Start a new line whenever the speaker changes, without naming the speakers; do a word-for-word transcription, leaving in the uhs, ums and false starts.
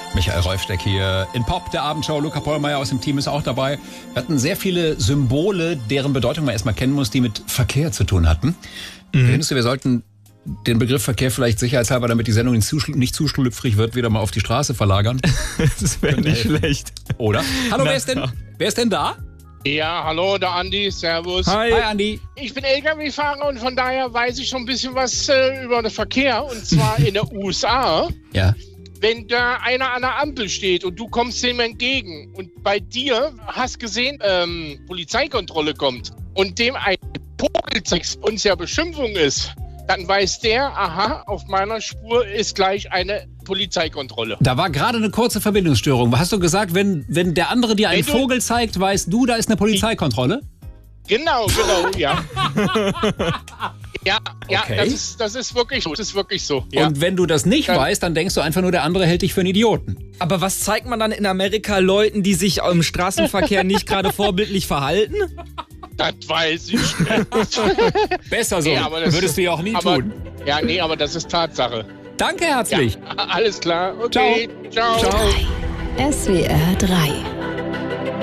Michael Reufsteck hier in Pop, der Abendshow. Luca Pollmeier aus dem Team ist auch dabei. Wir hatten sehr viele Symbole, deren Bedeutung man erstmal kennen muss, die mit Verkehr zu tun hatten. Mhm. Findest du, wir sollten den Begriff Verkehr vielleicht sicherheitshalber, damit die Sendung nicht zu schlüpfrig wird, wieder mal auf die Straße verlagern?
Das wäre nicht helfen. Schlecht.
Oder? Hallo, wer ist denn, wer ist denn da?
Ja, hallo, der Andi, servus.
Hi, Hi Andi.
Ich bin L K W-Fahrer und von daher weiß ich schon ein bisschen was äh, über den Verkehr. Und zwar in den U S A.
Ja.
Wenn da einer an der Ampel steht und du kommst dem entgegen und bei dir hast gesehen, ähm, Polizeikontrolle kommt und dem ein Vogel zeigst und es ja Beschimpfung ist, dann weiß der, aha, auf meiner Spur ist gleich eine Polizeikontrolle.
Da war gerade eine kurze Verbindungsstörung. Hast du gesagt, wenn, wenn der andere dir einen
wenn
Vogel du, zeigt, weißt du, da ist eine Polizeikontrolle?
Genau, genau, ja. Ja, ja,
okay.
das ist, das ist wirklich so. Das ist wirklich so. Ja.
Und wenn du das nicht dann, weißt, dann denkst du einfach nur, der andere hält dich für einen Idioten.
Aber was zeigt man dann in Amerika Leuten, die sich im Straßenverkehr nicht gerade vorbildlich verhalten?
Das weiß ich nicht.
Besser so. Nee, aber das würdest du ja auch nie
aber,
tun.
Ja, nee, aber das ist Tatsache.
Danke herzlich.
Ja, alles klar. Okay.
Ciao.
Ciao. Ciao.
S W R drei